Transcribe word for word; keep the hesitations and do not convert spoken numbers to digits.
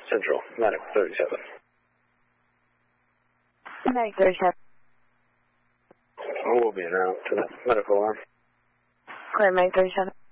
Central, Medic thirty-seven. Medic thirty-seven. Oh, we'll be en route to the medical arm. Clear, Medic thirty-seven.